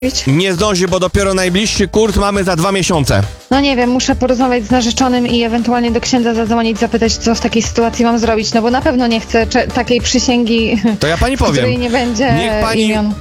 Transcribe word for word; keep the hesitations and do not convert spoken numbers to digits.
Nie zdąży, bo dopiero najbliższy kurs mamy za dwa miesiące. No nie wiem, muszę porozmawiać z narzeczonym i ewentualnie do księdza zadzwonić, zapytać, co w takiej sytuacji mam zrobić, no bo na pewno nie chcę cze- takiej przysięgi, To ja pani w której powiem. nie będzie Niech pani imion.